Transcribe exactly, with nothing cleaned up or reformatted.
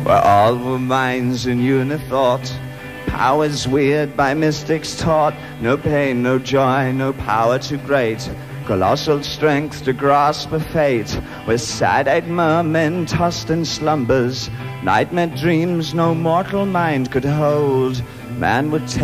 where all were minds in unithought, powers weird by mystics taught, no pain, no joy, no power too great, colossal strength to grasp a fate, where sad-eyed mermen tossed in slumbers, nightmare dreams no mortal mind could hold. Man would take